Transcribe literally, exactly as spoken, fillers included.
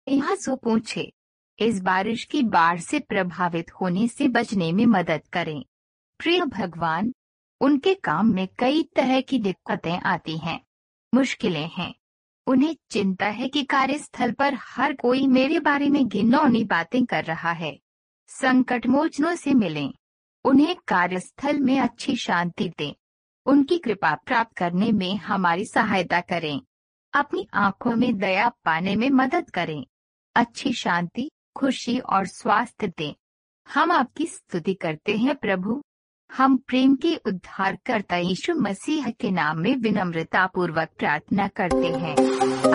यहाँ सो पूछे, इस बारिश की बाढ़ से प्रभावित होने से बचने में मदद करें। प्रिय भगवान, उनके काम में कई तरह की दिक्कतें आती हैं, मुश्किलें हैं। उन्हें चिंता है कि कार्यस्थल पर हर कोई मेरे बारे में घिनौनी बातें कर रहा है। संकट मोचनों से मिलें, उन्हें कार्यस्थल में अच्छी शांति दें, उनकी कृपा प्राप्त करने में हमारी सहायता करें, अपनी आंखों में दया पाने में मदद करें, अच्छी शांति, खुशी और स्वास्थ्य दें। हम आपकी स्तुति करते हैं प्रभु। हम प्रेम के उद्धारकर्ता यीशु मसीह के नाम में विनम्रता पूर्वक प्रार्थना करते हैं।